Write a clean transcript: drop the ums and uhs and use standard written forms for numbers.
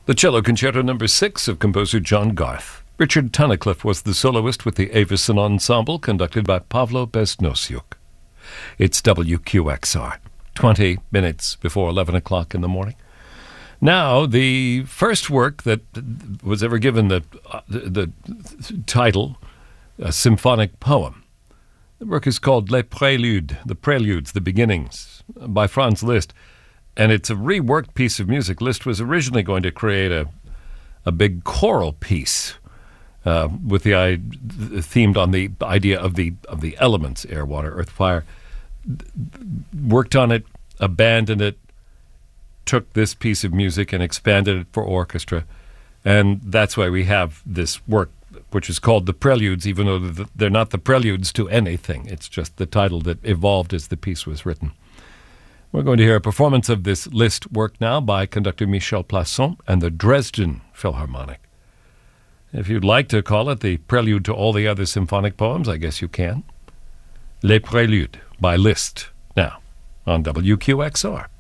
The Cello Concerto No. 6 of composer John Garth. Richard Tunnicliffe was the soloist with the Avison Ensemble, conducted by Pavlo Besnosiuk. It's WQXR, 20 minutes before 11 o'clock in the morning. Now, the first work that was ever given the title, a symphonic poem. The work is called Les Préludes, the Preludes, the Beginnings, by Franz Liszt. And it's a reworked piece of music. Liszt was originally going to create a big choral piece with themed on the idea of the elements, air, water, earth, fire. Worked on it, abandoned it, took this piece of music and expanded it for orchestra. And that's why we have this work, which is called The Preludes, even though they're not the preludes to anything. It's just the title that evolved as the piece was written. We're going to hear a performance of this Liszt work now by conductor Michel Plasson and the Dresden Philharmonic. If you'd like to call it the prelude to all the other symphonic poems, I guess you can. Les Préludes by Liszt, now on WQXR.